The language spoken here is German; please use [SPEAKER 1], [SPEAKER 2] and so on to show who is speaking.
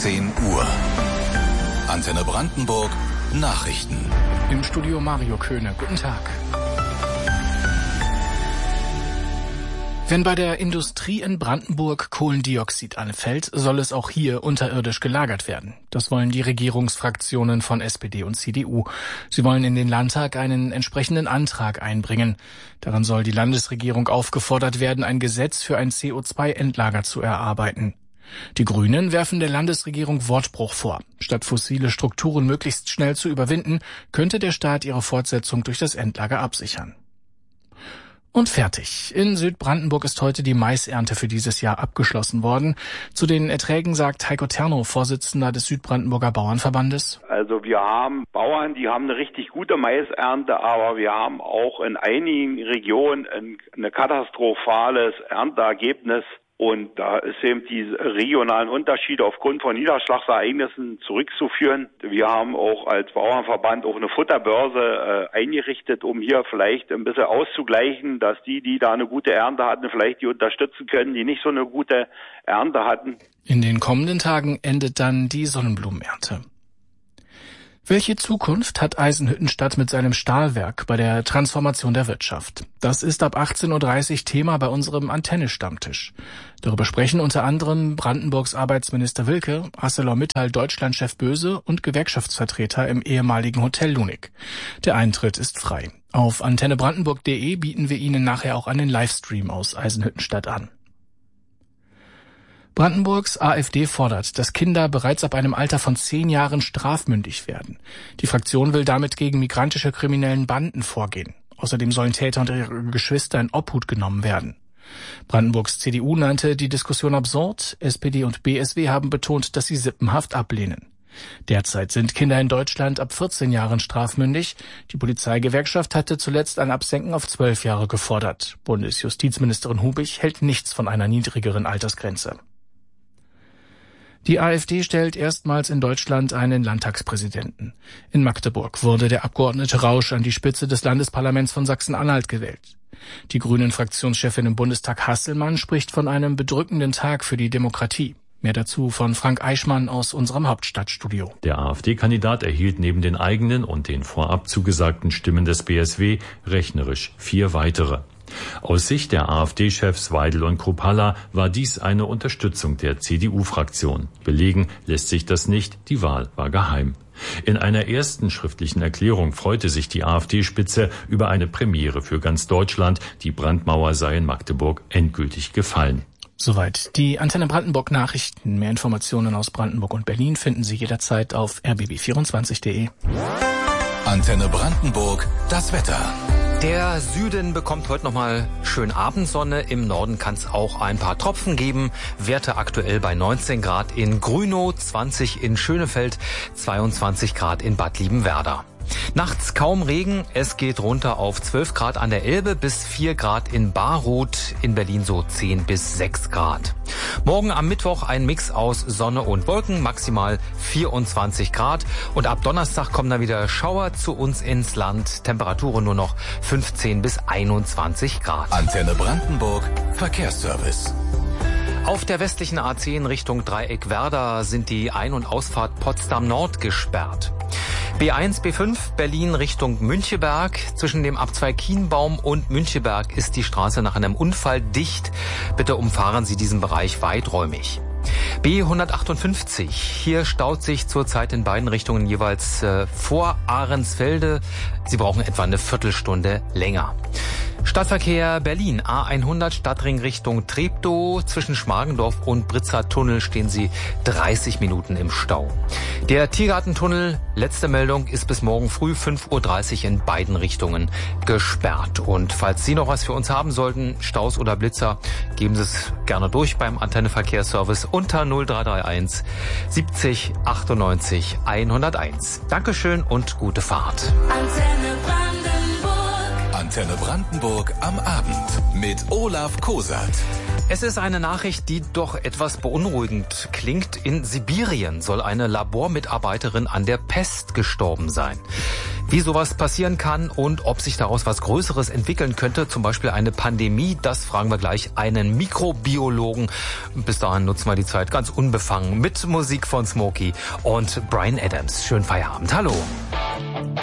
[SPEAKER 1] 10 Uhr. Antenne Brandenburg Nachrichten.
[SPEAKER 2] Im Studio Mario Köhne. Guten Tag. Wenn bei der Industrie in Brandenburg Kohlendioxid anfällt, soll es auch hier unterirdisch gelagert werden. Das wollen die Regierungsfraktionen von SPD und CDU. Sie wollen in den Landtag einen entsprechenden Antrag einbringen. Daran soll die Landesregierung aufgefordert werden, ein Gesetz für ein CO2-Endlager zu erarbeiten. Die Grünen werfen der Landesregierung Wortbruch vor. Statt fossile Strukturen möglichst schnell zu überwinden, könnte der Staat ihre Fortsetzung durch das Endlager absichern. Und fertig. In Südbrandenburg ist heute die Maisernte für dieses Jahr abgeschlossen worden. Zu den Erträgen sagt Heiko Ternow, Vorsitzender des Südbrandenburger Bauernverbandes.
[SPEAKER 3] Also wir haben Bauern, die haben eine richtig gute Maisernte, aber wir haben auch in einigen Regionen ein katastrophales Ernteergebnis. Und da ist eben die regionalen Unterschiede aufgrund von Niederschlagsereignissen zurückzuführen. Wir haben auch als Bauernverband auch eine Futterbörse eingerichtet, um hier vielleicht ein bisschen auszugleichen, dass die da eine gute Ernte hatten, vielleicht die unterstützen können, die nicht so eine gute Ernte hatten.
[SPEAKER 2] In den kommenden Tagen endet dann die Sonnenblumenernte. Welche Zukunft hat Eisenhüttenstadt mit seinem Stahlwerk bei der Transformation der Wirtschaft? Das ist ab 18.30 Uhr Thema bei unserem Antenne-Stammtisch. Darüber sprechen unter anderem Brandenburgs Arbeitsminister Wilke, ArcelorMittal Deutschlandchef Böse und Gewerkschaftsvertreter im ehemaligen Hotel Lunik. Der Eintritt ist frei. Auf antennebrandenburg.de bieten wir Ihnen nachher auch einen Livestream aus Eisenhüttenstadt an. Brandenburgs AfD fordert, dass Kinder bereits ab einem Alter von 10 Jahren strafmündig werden. Die Fraktion will damit gegen migrantische kriminellen Banden vorgehen. Außerdem sollen Täter und ihre Geschwister in Obhut genommen werden. Brandenburgs CDU nannte die Diskussion absurd. SPD und BSW haben betont, dass sie Sippenhaft ablehnen. Derzeit sind Kinder in Deutschland ab 14 Jahren strafmündig. Die Polizeigewerkschaft hatte zuletzt ein Absenken auf 12 Jahre gefordert. Bundesjustizministerin Hubig hält nichts von einer niedrigeren Altersgrenze. Die AfD stellt erstmals in Deutschland einen Landtagspräsidenten. In Magdeburg wurde der Abgeordnete Rausch an die Spitze des Landesparlaments von Sachsen-Anhalt gewählt. Die Grünen-Fraktionschefin im Bundestag Hasselmann spricht von einem bedrückenden Tag für die Demokratie. Mehr dazu von Frank Eichmann aus unserem Hauptstadtstudio.
[SPEAKER 4] Der AfD-Kandidat erhielt neben den eigenen und den vorab zugesagten Stimmen des BSW rechnerisch 4 weitere. Aus Sicht der AfD-Chefs Weidel und Kruppalla war dies eine Unterstützung der CDU-Fraktion. Belegen lässt sich das nicht, die Wahl war geheim. In einer ersten schriftlichen Erklärung freute sich die AfD-Spitze über eine Premiere für ganz Deutschland. Die Brandmauer sei in Magdeburg endgültig gefallen.
[SPEAKER 2] Soweit die Antenne Brandenburg Nachrichten. Mehr Informationen aus Brandenburg und Berlin finden Sie jederzeit auf rbb24.de.
[SPEAKER 1] Antenne Brandenburg, das Wetter.
[SPEAKER 5] Der Süden bekommt heute nochmal schön Abendsonne. Im Norden kann es auch ein paar Tropfen geben. Werte aktuell bei 19 Grad in Grünow, 20 in Schönefeld, 22 Grad in Bad Liebenwerda. Nachts kaum Regen, es geht runter auf 12 Grad an der Elbe bis 4 Grad in Baruth, in Berlin so 10 bis 6 Grad. Morgen am Mittwoch ein Mix aus Sonne und Wolken, maximal 24 Grad. Und ab Donnerstag kommen dann wieder Schauer zu uns ins Land, Temperaturen nur noch 15 bis 21 Grad.
[SPEAKER 1] Antenne Brandenburg, Verkehrsservice.
[SPEAKER 5] Auf der westlichen A10 Richtung Dreieck Werder sind die Ein- und Ausfahrt Potsdam Nord gesperrt. B1, B5 Berlin Richtung Müncheberg. Zwischen dem Abzweig Kienbaum und Müncheberg ist die Straße nach einem Unfall dicht. Bitte umfahren Sie diesen Bereich weiträumig. B158. Hier staut sich zurzeit in beiden Richtungen jeweils vor Ahrensfelde. Sie brauchen etwa eine Viertelstunde länger. Stadtverkehr Berlin, A100 Stadtring Richtung Treptow. Zwischen Schmargendorf und Britzer Tunnel stehen Sie 30 Minuten im Stau. Der Tiergartentunnel, letzte Meldung, ist bis morgen früh 5.30 Uhr in beiden Richtungen gesperrt. Und falls Sie noch was für uns haben sollten, Staus oder Blitzer, geben Sie es gerne durch beim Antenne-Verkehrsservice unter 0331 70 98 101. Dankeschön und gute Fahrt.
[SPEAKER 1] Antenne Antenne Brandenburg am Abend mit Olaf Kosat.
[SPEAKER 5] Es ist eine Nachricht, die doch etwas beunruhigend klingt. In Sibirien soll eine Labormitarbeiterin an der Pest gestorben sein. Wie sowas passieren kann und ob sich daraus was Größeres entwickeln könnte, zum Beispiel eine Pandemie, das fragen wir gleich einen Mikrobiologen. Bis dahin nutzen wir die Zeit ganz unbefangen mit Musik von Smokey und Bryan Adams. Schönen Feierabend. Hallo.